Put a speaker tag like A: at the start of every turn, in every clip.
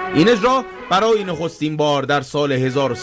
A: این اجرا برای نخستین بار در سال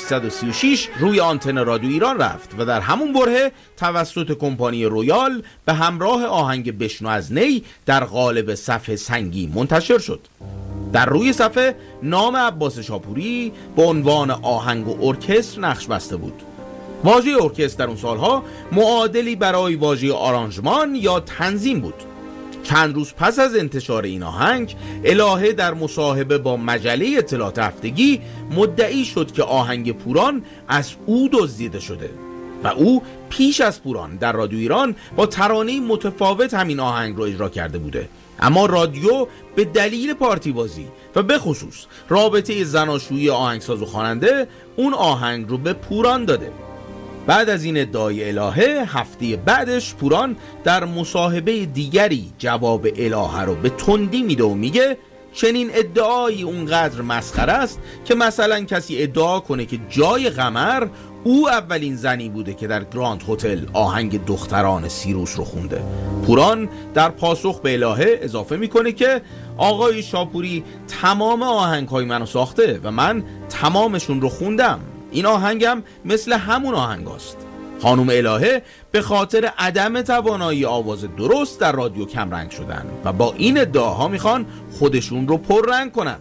A: 1336 روی آنتن رادیو ایران رفت و در همون برهه توسط کمپانی رویال به همراه آهنگ بشنو از نی در قالب صفحه سنگی منتشر شد. در روی صفحه نام عباس شاپوری به عنوان آهنگ و ارکستر نقش بسته بود. واژه ارکستر در اون سالها معادلی برای واژه آرانژمان یا تنظیم بود. چند روز پس از انتشار این آهنگ، الهه در مصاحبه با مجله اطلاعات هفتگی مدعی شد که آهنگ پوران از او دزدیده شده و او پیش از پوران در رادیو ایران با ترانه‌ای متفاوت همین آهنگ رو اجرا کرده بوده، اما رادیو به دلیل پارتی بازی و به خصوص رابطه زناشویی آهنگساز و خواننده اون آهنگ رو به پوران داده. بعد از این ادعای الهه، هفته بعدش پوران در مصاحبه دیگری جواب الهه رو به تندی میده و میگه چنین ادعایی اونقدر مسخره است که مثلا کسی ادعا کنه که جای قمر او اولین زنی بوده که در گراند هتل آهنگ دختران سیروس رو خونده. پوران در پاسخ به الهه اضافه میکنه که آقای شاپوری تمام آهنگ‌های منو ساخته و من تمامشون رو خوندم. این آهنگم مثل همون آهنگ است. خانم الهه به خاطر عدم توانایی آواز درست در رادیو کم رنگ شدن و با این ادعاها میخوان خودشون رو پر رنگ کنن.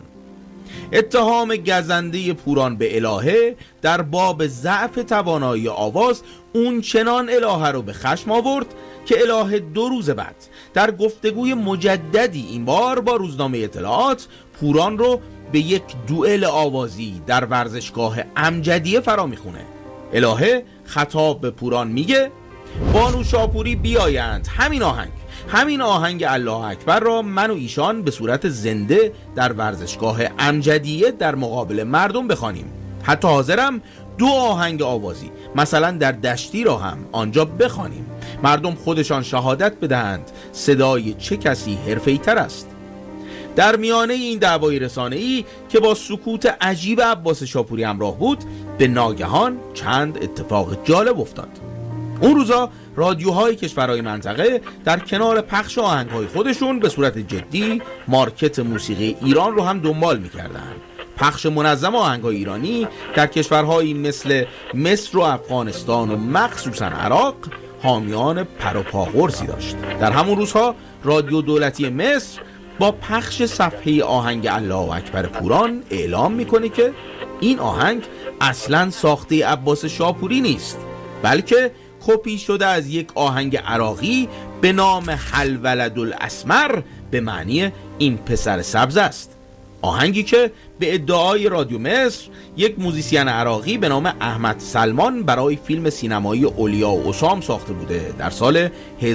A: اتهام گزنده پوران به الهه در باب ضعف توانایی آواز اون چنان الهه رو به خشم آورد که الهه 2 روز بعد در گفتگوی مجددی این بار با روزنامه اطلاعات پوران رو به یک دوئل آوازی در ورزشگاه امجدیه فرا میخونه. الهه خطاب به پوران میگه بانو شاپوری بیایند همین آهنگ الله اکبر را من و ایشان به صورت زنده در ورزشگاه امجدیه در مقابل مردم بخوانیم. حتی حاضرم 2 آهنگ آوازی مثلا در دشتی را هم آنجا بخوانیم. مردم خودشان شهادت بدهند صدای چه کسی حرفه‌ای‌تر است. در میانه این دعوای رسانه‌ای که با سکوت عجیب عباس شاپوری همراه بود، به ناگهان چند اتفاق جالب افتاد. اون روزا رادیوهای کشورهای منطقه در کنار پخش آهنگ‌های خودشون به صورت جدی مارکت موسیقی ایران رو هم دنبال می‌کردن. پخش منظم آهنگ‌های ایرانی در کشورهایی مثل مصر و افغانستان و مخصوصاً عراق حامیان پر و پا قرصی داشت. در همون روزها رادیو دولتی مصر با پخش صفحه آهنگ الله اکبر پوران اعلام میکنه که این آهنگ اصلاً ساخته عباس شاپوری نیست، بلکه کپی شده از یک آهنگ عراقی به نام حل ولد الاسمر به معنی این پسر سبز است. آهنگی که به ادعای رادیو مصر یک موزیسین عراقی به نام احمد سلمان برای فیلم سینمایی اولیا و اسام ساخته بوده در سال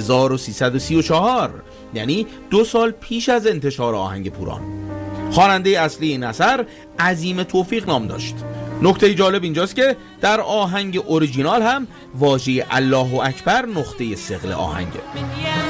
A: 1334، یعنی 2 سال پیش از انتشار آهنگ پوران. خواننده اصلی این اثر عظیم توفیق نام داشت. نکته جالب اینجاست که در آهنگ اوریجینال هم واژه الله اکبر نقطه ثقل آهنگه.